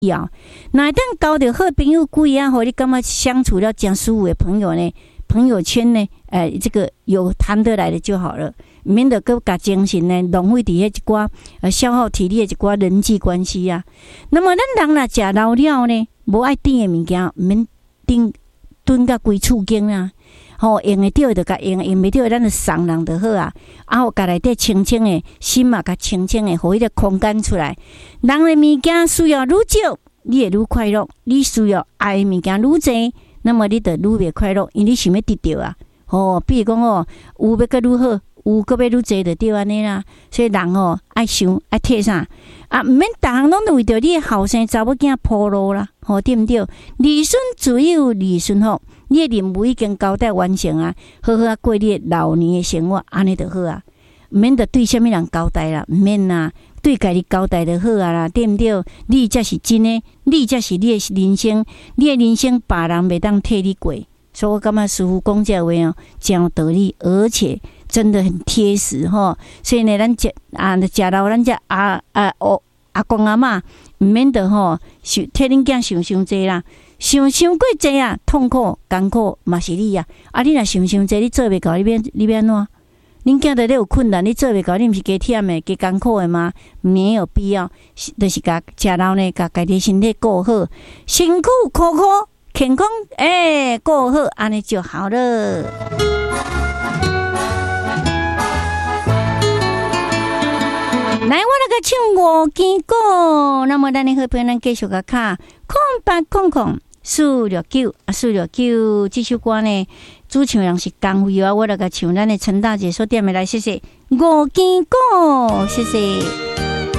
要。哪当交到好朋友几啊，或你感觉相处了真舒服的朋友呢？朋友圈呢，这个有谈得来的就好了，免得搁把精神呢浪费伫遐一寡消耗体力的一寡人际关系啊。那么咱人若食老了呢，无爱甜的物件，毋免炖甲规厝间啊。用会着就甲用袂着，咱就送人就好啊。有家内底清清的心嘛，甲清清的，互迄个空间出来。人的物件需要愈少，你会愈快乐；你需要爱的物件愈侪，那么你就愈袂快乐，因为你想要得到啊。比如讲有要阁愈好，有阁要愈侪就对安尼啦。所以人爱想爱摕啥啊？毋免逐项拢为着你的后生查某囝铺路啦，对毋对？儿孙自有儿孙福。你的任务已经交代完成啊，好好过你的老年的生活，安尼就好啊。毋免得对什么人交代啦，毋免啦，对家己交代就好啊啦，对毋对？你才是真的，你才是你的人生，你的人生别人袂当替你过。所以我感觉师父讲这话真有道理，而且真的很贴实吼。所以呢，咱食老，咱这阿公阿嬷毋免得替恁囝想济啦。想过济啊，痛苦艰苦嘛是你啊！你若想济，你做袂到，你要安怎？恁囝在咧有困难，你做袂到，你毋是加忝的、加艰苦的吗？没有必要，就是甲食老呢，甲家己身体顾好，辛苦苦苦，健康顾好，安尼就好了。来，我来个唱五支歌，那么咱的好朋友咱继续个卡0800469469这首歌呢，主唱人是江辉啊，我来个唱咱的陈大姐所点的来，谢谢五支歌，谢谢。